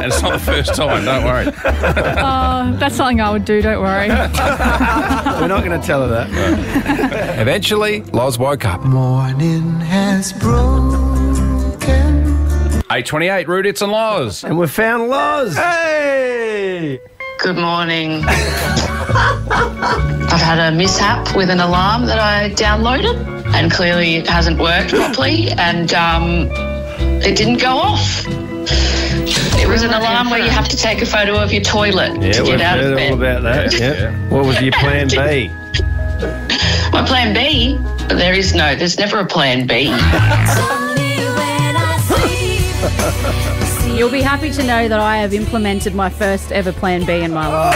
It's not the first time, don't worry. That's something I would do, don't worry. We're not going to tell her that. Eventually, Loz woke up. Morning has broken. 8:28, Rude Hits and Loz. And we found Loz. Hey! Good morning. I've had a mishap with an alarm that I downloaded, and clearly it hasn't worked properly, and it didn't go off. It was an alarm where you have to take a photo of your toilet to get out of bed. All about that. Yeah. What was your plan B? My plan B? There's never a plan B. You'll be happy to know that I have implemented my first ever plan B in my life.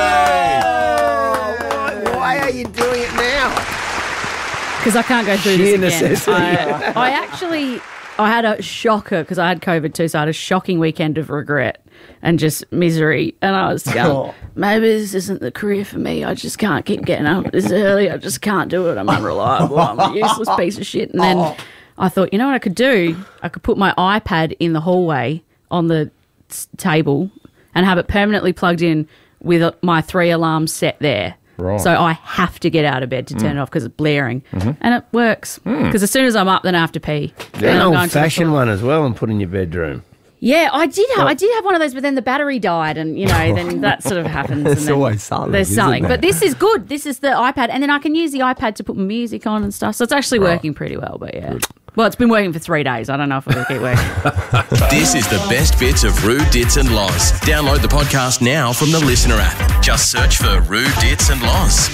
Why are you doing it now? Because I can't go through this again. Necessity. I had a shocker because I had COVID too, so I had a shocking weekend of regret and just misery. And I was going, maybe this isn't the career for me. I just can't keep getting up this early. I just can't do it. I'm unreliable. I'm a useless piece of shit. And then I thought, you know what I could do? I could put my iPad in the hallway on the table and have it permanently plugged in with my 3 alarms set there. Right. So I have to get out of bed to turn it off because it's blaring. And it works. Because as soon as I'm up, then I have to pee. An old-fashioned one as well and put in your bedroom. Yeah, I did have one of those, but then the battery died and, then that sort of happens. There's always something. There's something. Isn't there? But this is good. This is the iPad. And then I can use the iPad to put music on and stuff. So it's actually working pretty well, but yeah. Good. Well, it's been working for 3 days. I don't know if it'll keep working. This is the best bits of Rude, Dits and Loz. Download the podcast now from the Listener app. Just search for Rude, Dits and Loz.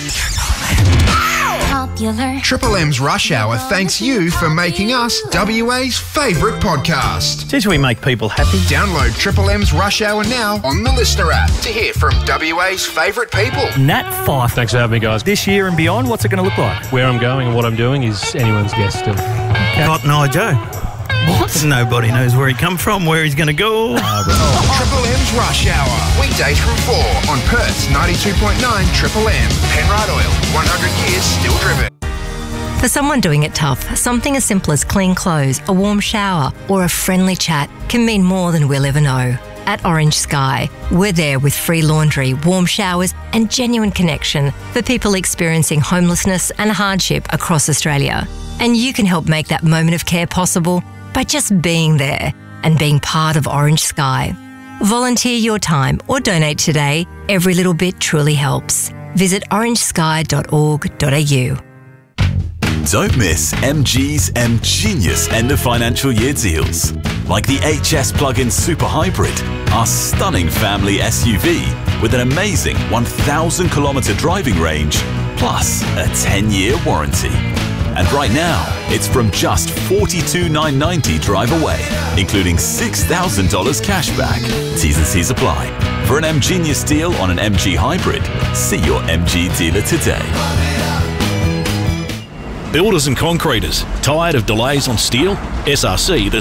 Popular. Triple M's Rush Hour thanks you for making us WA's favourite podcast. Since we make people happy. Download Triple M's Rush Hour now on the Listener app to hear from WA's favourite people. Nat Fyfe. Thanks for having me, guys. This year and beyond, what's it going to look like? Where I'm going and what I'm doing is anyone's guess still. Cotton Eye Joe. What? Nobody knows where he come from, where he's going to go. Triple M's Rush Hour. Weekdays from 4 on Perth's 92.9 Triple M. Penrite Oil. 100 years still driven. For someone doing it tough, something as simple as clean clothes, a warm shower, or a friendly chat can mean more than we'll ever know. At Orange Sky, we're there with free laundry, warm showers, and genuine connection for people experiencing homelessness and hardship across Australia. And you can help make that moment of care possible by just being there and being part of Orange Sky. Volunteer your time or donate today. Every little bit truly helps. Visit orangesky.org.au. Don't miss MG's M-Genius end of financial year deals. Like the HS Plug-in Super Hybrid, our stunning family SUV with an amazing 1,000 kilometre driving range, plus a 10-year warranty. And right now, it's from just $42,990 drive away, including $6,000 cash back. T's and C's apply. For an M-Genius deal on an MG Hybrid, see your MG dealer today. Builders and concreters, tired of delays on steel? SRC, the